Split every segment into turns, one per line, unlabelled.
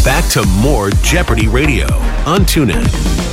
Back to more Jeopardy Radio on TuneIn.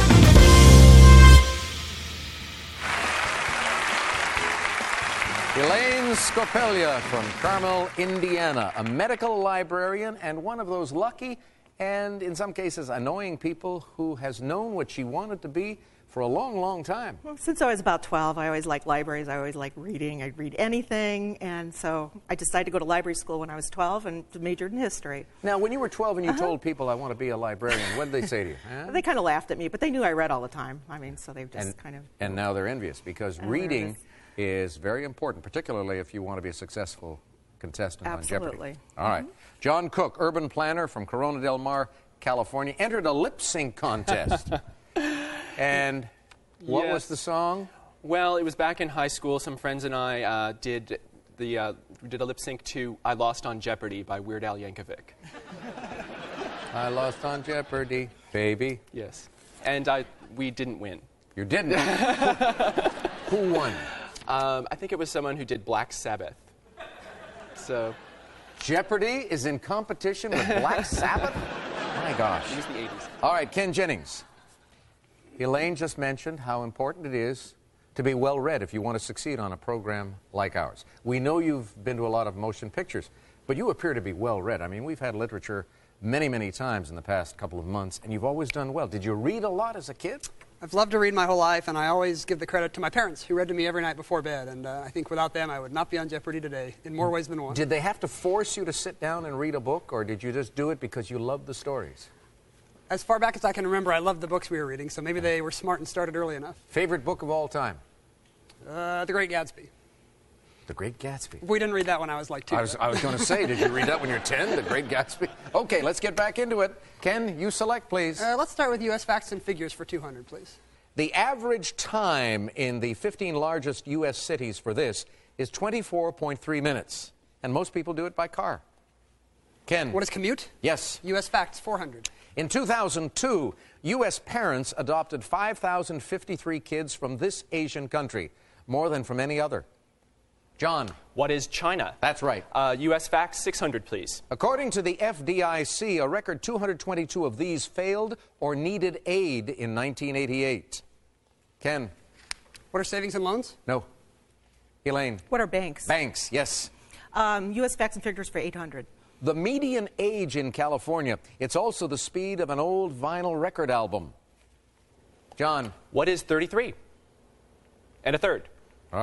Elaine Scopelia from Carmel, Indiana, a medical librarian and one of those lucky and, in some cases, annoying people who has known what she wanted to be for a long, long time.
Well, since I was about 12, I always liked libraries. I always liked reading. I'd read anything. And so I decided to go to library school when I was 12 and majored in history.
Now, when you were 12 and you told people, I want to be a librarian, what did they say to you? Huh?
They kind of laughed at me, but they knew I read all the time. I mean, so they just kind of...
And now they're envious because reading is very important, particularly if you want to be a successful contestant on Jeopardy.
Absolutely.
All right. John Cook, urban planner from Corona del Mar, California, entered a lip sync contest. And what was the song?
Well, it was back in high school. Some friends and I did a lip sync to "I Lost on Jeopardy" by Weird Al Yankovic.
I lost on Jeopardy, baby.
Yes, and we didn't win.
You didn't? Who won?
I think it was someone who did Black Sabbath. So,
Jeopardy is in competition with Black Sabbath? My gosh.
it was the 80s.
All right, Ken Jennings. Elaine just mentioned how important it is to be well-read if you want to succeed on a program like ours. We know you've been to a lot of motion pictures, but you appear to be well-read. I mean, we've had literature many, many times in the past couple of months, and you've always done well. Did you read a lot as a kid?
I've loved to read my whole life, and I always give the credit to my parents, who read to me every night before bed. And I think without them, I would not be on Jeopardy today, in more ways than one.
Did they have to force you to sit down and read a book, or did you just do it because you loved the stories?
As far back as I can remember, I loved the books we were reading, so maybe they were smart and started early enough.
Favorite book of all time?
The Great Gatsby.
The Great Gatsby.
We didn't read that when I was like 2.
I was going to say, did you read that when you're 10, The Great Gatsby? Okay, let's get back into it. Ken, you select, please.
Let's start with U.S. facts and figures for 200, please.
The average time in the 15 largest U.S. cities for this is 24.3 minutes, and most people do it by car. Ken.
What is commute?
Yes.
U.S. facts, 400.
In 2002, U.S. parents adopted 5,053 kids from this Asian country, more than from any other. John.
What is China?
That's right.
U.S. facts, 600, please.
According to the FDIC, a record 222 of these failed or needed aid in 1988. Ken.
What are savings and loans?
No. Elaine.
What are banks?
Banks, yes.
U.S. facts and figures for 800.
The median age in California, it's also the speed of an old vinyl record album. John.
What is 33? And a third.
All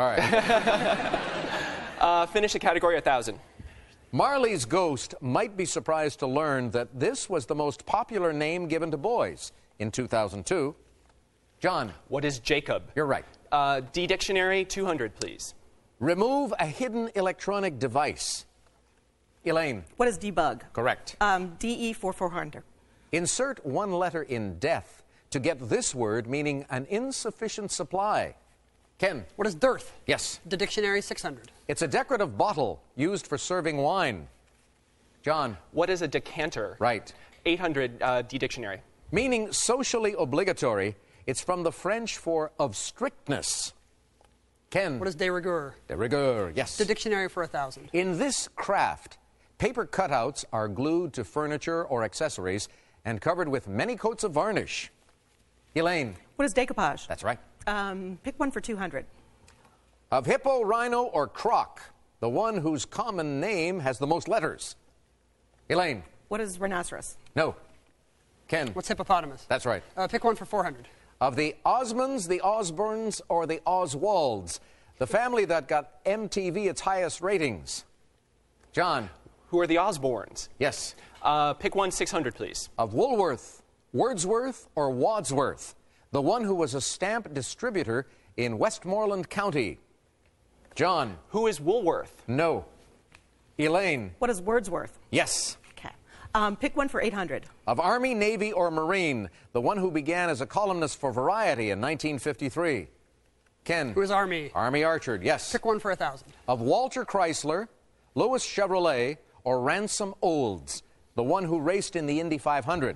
right.
Finish the category 1,000.
Marley's Ghost might be surprised to learn that this was the most popular name given to boys in 2002. John.
What is Jacob?
You're right.
D-Dictionary, 200, please.
Remove a hidden electronic device. Elaine.
What is debug?
Correct.
DE 4400.
Insert one letter in death to get this word meaning an insufficient supply. Ken.
What is dearth?
Yes.
The dictionary, 600.
It's a decorative bottle used for serving wine. John.
What is a decanter?
Right.
800, D-Dictionary.
Meaning socially obligatory, it's from the French for of strictness. Ken.
What is de rigueur?
De rigueur, yes.
The dictionary for 1,000.
In this craft, paper cutouts are glued to furniture or accessories and covered with many coats of varnish. Elaine.
What is decoupage?
That's right.
Pick one for 200.
Of hippo, rhino, or croc, the one whose common name has the most letters. Elaine.
What is rhinoceros?
No. Ken.
What's hippopotamus?
That's right.
Pick one for 400.
Of the Osmonds, the Osbournes, or the Oswalds, the family that got MTV its highest ratings. John.
Who are the Osbournes?
Yes.
Pick one, 600, please.
Of Woolworth, Wordsworth, or Wadsworth, the one who was a stamp distributor in Westmoreland County. John.
Who is Woolworth?
No. Elaine.
What is Wordsworth?
Yes.
Okay. Pick one for 800.
Of Army, Navy, or Marine, the one who began as a columnist for Variety in 1953. Ken.
Who is Army?
Army Archer, yes.
Pick one for 1,000.
Of Walter Chrysler, Lewis Chevrolet, or Ransom Olds, the one who raced in the Indy 500.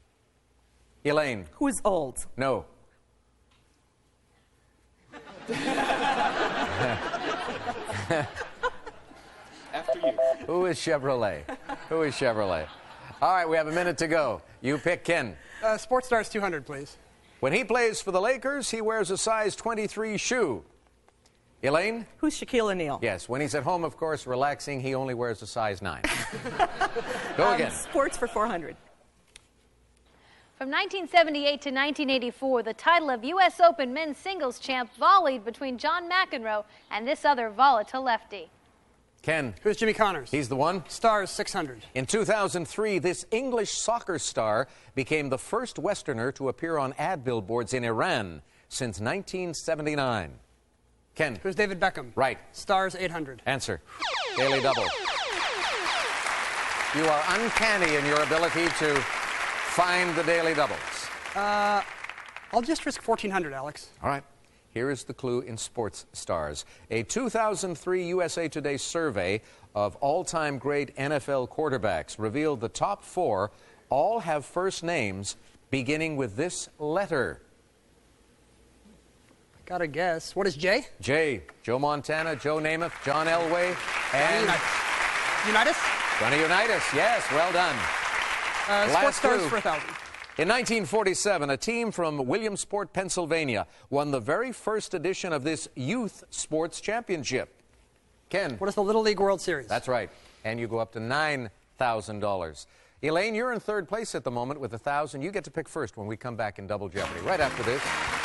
Elaine.
Who is Olds?
No.
After you.
Who is Chevrolet? Who is Chevrolet? All right, we have a minute to go. You pick Ken.
Sports Stars 200, please.
When he plays for the Lakers, he wears a size 23 shoe. Elaine?
Who's Shaquille O'Neal?
Yes. When he's at home, of course, relaxing, he only wears a size 9. Go again.
Sports for 400.
From 1978 to 1984, the title of U.S. Open men's singles champ volleyed between John McEnroe and this other volatile lefty.
Ken.
Who's Jimmy Connors?
He's the one.
Stars 600.
In 2003, this English soccer star became the first Westerner to appear on ad billboards in Iran since 1979. Ken.
Who's David Beckham?
Right.
Stars 800.
Answer. Daily double. You are uncanny in your ability to find the daily doubles.
I'll just risk 1,400, Alex.
All right. Here is the clue in Sports Stars. A 2003 USA Today survey of all-time great NFL quarterbacks revealed the top 4 all have first names beginning with this letter.
Gotta guess. What is J?
J. Joe Montana, Joe Namath, John Elway, and
Unitas?
Johnny Unitas. Yes, well done.
Sports Stars
clue.
for 1,000.
In 1947, a team from Williamsport, Pennsylvania, won the very first edition of this youth sports championship. Ken.
What is the Little League World Series?
That's right. And you go up to $9,000. Elaine, you're in third place at the moment with 1,000. You get to pick first when we come back in Double Jeopardy. Right after this.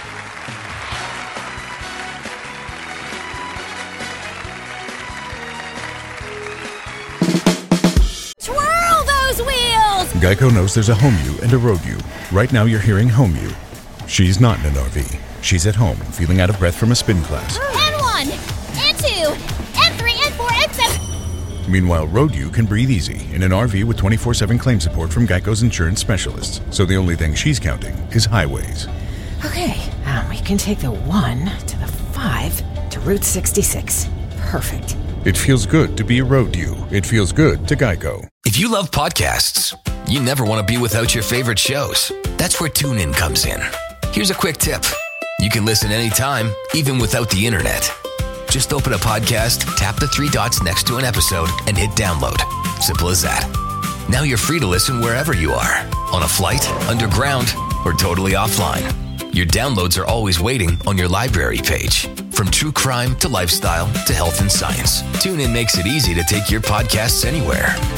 Twirl those wheels!
Geico knows there's a home you and a road you. Right now you're hearing home you. She's not in an RV. She's at home, feeling out of breath from a spin class.
And 1, and 2, and 3, and 4, and 7.
Meanwhile, road you can breathe easy in an RV with 24/7 claim support from Geico's insurance specialists. So the only thing she's counting is highways.
Okay, we can take the 1 to the 5 to Route 66. Perfect.
It feels good to be a road you. It feels good to Geico.
If you love podcasts, you never want to be without your favorite shows. That's where TuneIn comes in. Here's a quick tip. You can listen anytime, even without the internet. Just open a podcast, tap the 3 dots next to an episode, and hit download. Simple as that. Now you're free to listen wherever you are. On a flight, underground, or totally offline. Your downloads are always waiting on your library page. From true crime to lifestyle to health and science, TuneIn makes it easy to take your podcasts anywhere.